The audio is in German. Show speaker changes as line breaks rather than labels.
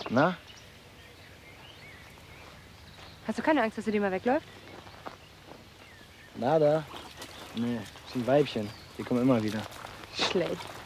Na?
Hast du keine Angst, dass sie dir mal wegläuft?
Nada. Nee, ist ein Weibchen. Die kommen immer wieder.
Schlecht.